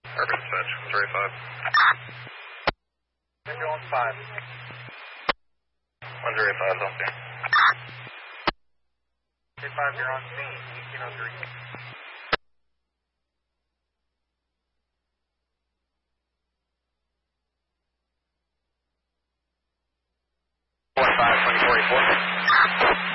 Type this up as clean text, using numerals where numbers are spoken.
Urban dispatch, 135. Ambulance 5. 135, off there. 5, you're on scene, 1803. One 5, 2044.